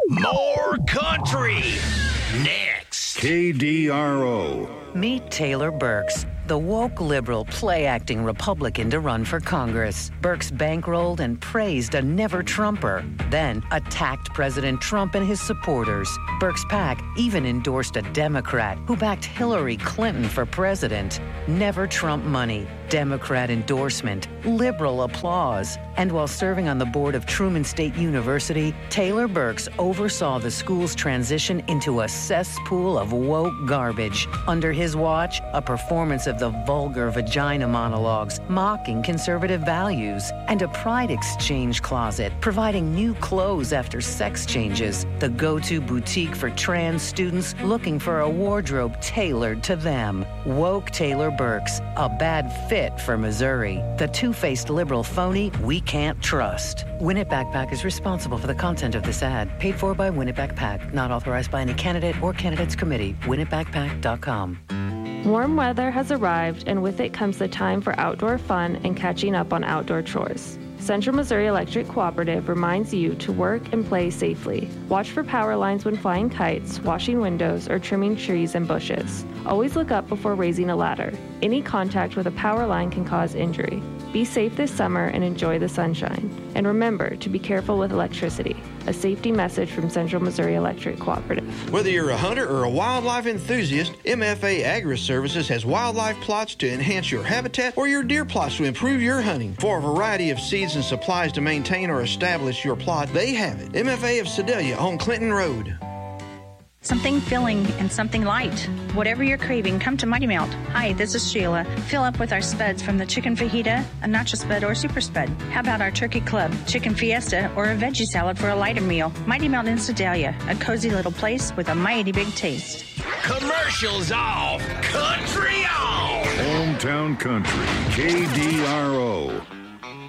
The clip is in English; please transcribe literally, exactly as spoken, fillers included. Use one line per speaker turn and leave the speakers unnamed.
More country. Next.
K D R O.
Meet Taylor Burks, the woke liberal play-acting Republican to run for Congress. Burks bankrolled and praised a never-Trumper, then attacked President Trump and his supporters. Burks' PAC even endorsed a Democrat who backed Hillary Clinton for president. Never Trump money, Democrat endorsement, liberal applause. And while serving on the board of Truman State University, Taylor Burks oversaw the school's transition into a cesspool of woke garbage. Under his watch, a performance of the vulgar vagina monologues, mocking conservative values, and a pride exchange closet, providing new clothes after sex changes, the go-to boutique for trans students looking for a wardrobe tailored to them. Woke Taylor Burks, a bad fit for Missouri. The two-faced liberal phony we can't trust. Win It Backpack is responsible for the content of this ad. Paid for by Win It Backpack. Not authorized by any candidate or candidates committee. win it backpack dot com.
Warm weather has arrived, and with it comes the time for outdoor fun and catching up on outdoor chores. Central Missouri Electric Cooperative reminds you to work and play safely. Watch for power lines when flying kites, washing windows, or trimming trees and bushes. Always look up before raising a ladder. Any contact with a power line can cause injury. Be safe this summer and enjoy the sunshine. And remember to be careful with electricity. A safety message from Central Missouri Electric Cooperative.
Whether you're a hunter or a wildlife enthusiast, M F A Agri-Services has wildlife plots to enhance your habitat or your deer plots to improve your hunting. For a variety of seeds and supplies to maintain or establish your plot, they have it. M F A of Sedalia on Clinton Road.
Something filling and something light. Whatever you're craving, come to Mighty Melt. Hi, this is Sheila. Fill up with our spuds from the chicken fajita, a nacho spud, or super spud. How about our turkey club, chicken fiesta, or a veggie salad for a lighter meal? Mighty Melt in Sedalia, a cozy little place with a mighty big taste.
Commercials off. Country on.
Hometown Country. K D R O.